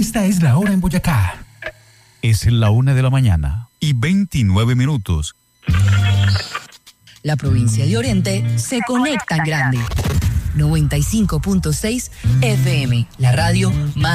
Esta es la hora en Boyacá. Es la 1:29 La provincia de Oriente se conecta en grande. 95.6 FM, la radio más